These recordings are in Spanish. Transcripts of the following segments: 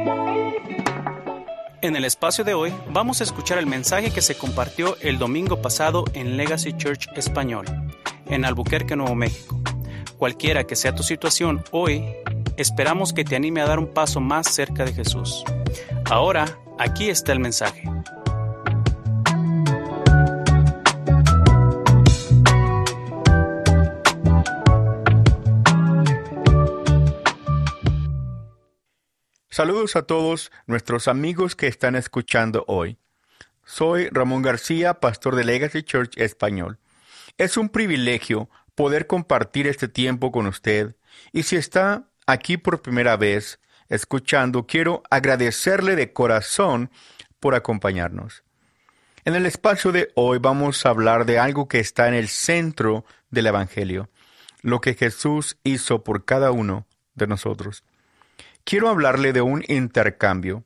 En el espacio de hoy vamos a escuchar el mensaje que se compartió el domingo pasado en Legacy Church Español, en Albuquerque, Nuevo México. Cualquiera que sea tu situación hoy, esperamos que te anime a dar un paso más cerca de Jesús. Ahora, aquí está el mensaje. Saludos a todos nuestros amigos que están escuchando hoy. Soy Ramón García, pastor de Legacy Church Español. Es un privilegio poder compartir este tiempo con usted, y si está aquí por primera vez escuchando, quiero agradecerle de corazón por acompañarnos. En el espacio de hoy vamos a hablar de algo que está en el centro del Evangelio, lo que Jesús hizo por cada uno de nosotros. Quiero hablarle de un intercambio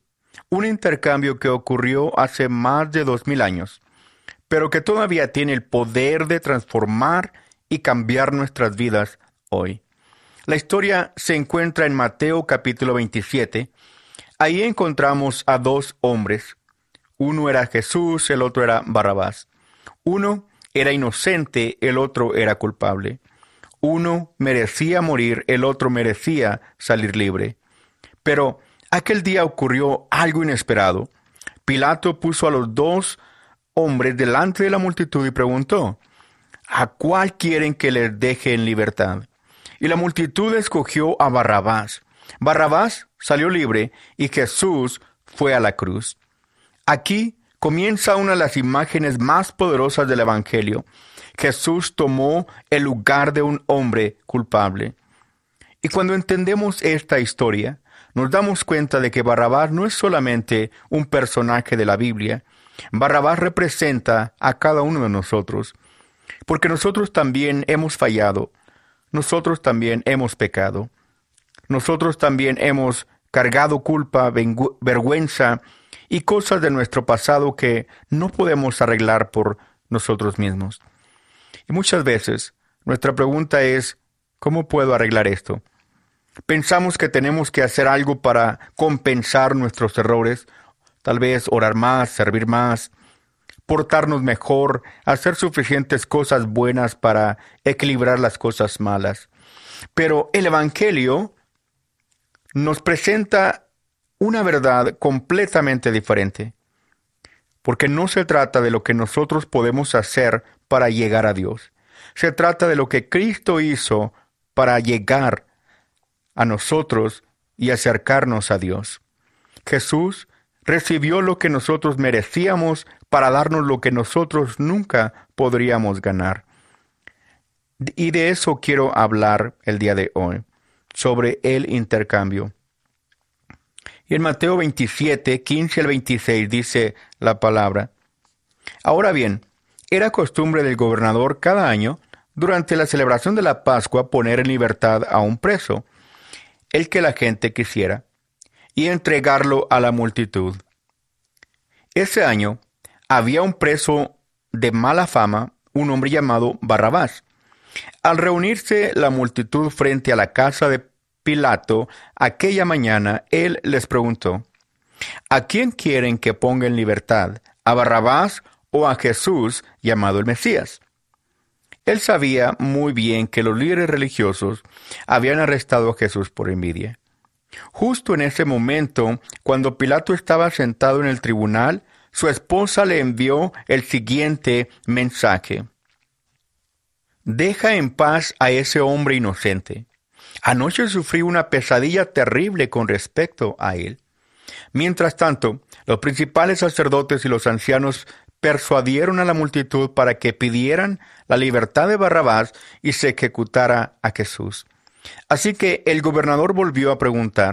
que ocurrió hace más de 2000 años, pero que todavía tiene el poder de transformar y cambiar nuestras vidas hoy. La historia se encuentra en Mateo capítulo 27. Ahí encontramos a dos hombres. Uno era Jesús, el otro era Barrabás. Uno era inocente, el otro era culpable. Uno merecía morir, el otro merecía salir libre. Pero aquel día ocurrió algo inesperado. Pilato puso a los dos hombres delante de la multitud y preguntó: ¿a cuál quieren que les deje en libertad? Y la multitud escogió a Barrabás. Barrabás salió libre y Jesús fue a la cruz. Aquí comienza una de las imágenes más poderosas del Evangelio. Jesús tomó el lugar de un hombre culpable. Y cuando entendemos esta historia, nos damos cuenta de que Barrabás no es solamente un personaje de la Biblia. Barrabás representa a cada uno de nosotros, porque nosotros también hemos fallado, nosotros también hemos pecado, nosotros también hemos cargado culpa, vergüenza y cosas de nuestro pasado que no podemos arreglar por nosotros mismos. Y muchas veces nuestra pregunta es: ¿cómo puedo arreglar esto? Pensamos que tenemos que hacer algo para compensar nuestros errores, tal vez orar más, servir más, portarnos mejor, hacer suficientes cosas buenas para equilibrar las cosas malas. Pero el Evangelio nos presenta una verdad completamente diferente, porque no se trata de lo que nosotros podemos hacer para llegar a Dios. Se trata de lo que Cristo hizo para llegar a nosotros y acercarnos a Dios. Jesús recibió lo que nosotros merecíamos para darnos lo que nosotros nunca podríamos ganar. Y de eso quiero hablar el día de hoy, sobre el intercambio. Y en Mateo 27, 15 al 26 dice la palabra: Ahora bien, era costumbre del gobernador cada año, durante la celebración de la Pascua, poner en libertad a un preso, el que la gente quisiera, y entregarlo a la multitud. Ese año había un preso de mala fama, un hombre llamado Barrabás. Al reunirse la multitud frente a la casa de Pilato aquella mañana, él les preguntó: ¿a quién quieren que ponga en libertad? ¿A Barrabás o a Jesús, llamado el Mesías? Él sabía muy bien que los líderes religiosos habían arrestado a Jesús por envidia. Justo en ese momento, cuando Pilato estaba sentado en el tribunal, su esposa le envió el siguiente mensaje: Deja en paz a ese hombre inocente. Anoche sufrí una pesadilla terrible con respecto a él. Mientras tanto, los principales sacerdotes y los ancianos persuadieron a la multitud para que pidieran la libertad de Barrabás y se ejecutara a Jesús. Así que el gobernador volvió a preguntar: